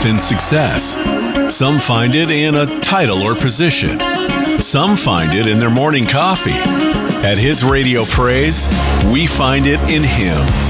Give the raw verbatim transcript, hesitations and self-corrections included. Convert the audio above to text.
strength and success. Some find it in a title or position. Some find it in their morning coffee. At His Radio Praise, we find it in Him.